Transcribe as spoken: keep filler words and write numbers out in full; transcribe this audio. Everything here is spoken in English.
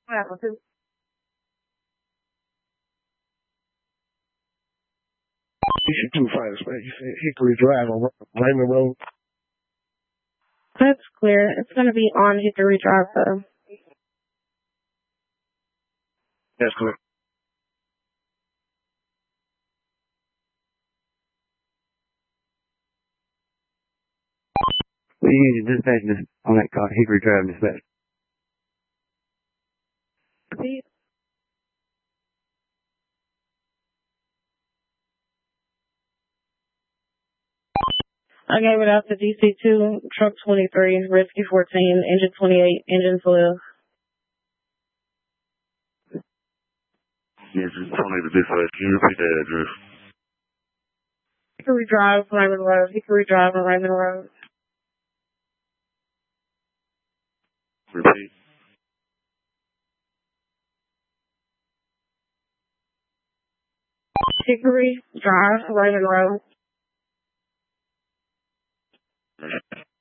What happened to? You should do find a space. You said Hickory Drive on Raymond Road. That's clear. It's going to be on Hickory Drive, though. That's clear. We use dispatch this on that car, Hickory Drive dispatch. See? I gave it out to D C two, truck twenty-three, rescue fourteen, engine twenty-eight, engine twelve. Yes, it's only the dispatch. Can you repeat that address? Hickory Drive, Raymond Road. Hickory Drive on Raymond Road. Repeat. Hickory Drive, Raymond Road.